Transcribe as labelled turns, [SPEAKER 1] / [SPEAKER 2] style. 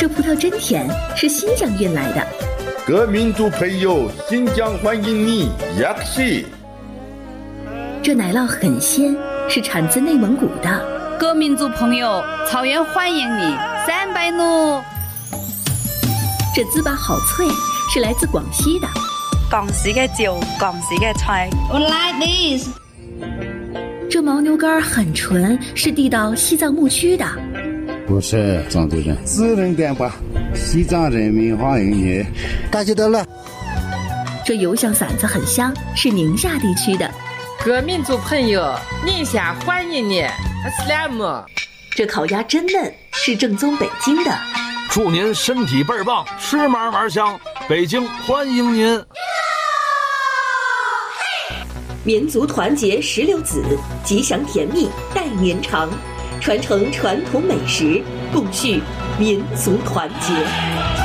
[SPEAKER 1] 这葡萄真甜，是新疆运来的。
[SPEAKER 2] 各民族朋友，新疆欢迎你，雅克西。
[SPEAKER 1] 这奶酪很鲜，是产自内蒙古的。
[SPEAKER 3] 各民族朋友，草原欢迎你，300怒。
[SPEAKER 1] 这糍粑好脆，是来自广西的。
[SPEAKER 4] 廣西嘅椒，廣西嘅菜。
[SPEAKER 3] I like this。
[SPEAKER 1] 这牦牛肝很纯，是地道西藏牧区的。
[SPEAKER 5] 不是藏族人，自然点吧，西藏人民欢迎你。
[SPEAKER 6] 感谢得了。
[SPEAKER 1] 这油香馓子很香，是宁夏地区的。
[SPEAKER 7] 各民族朋友，宁夏欢迎你，阿斯拉姆。
[SPEAKER 1] 这烤鸭真嫩，是正宗北京的。
[SPEAKER 8] 祝您身体倍儿棒，吃嘛嘛香，北京欢迎您。
[SPEAKER 1] 民族团结16子，吉祥甜蜜待年长，传承传统美食，共续民族团结。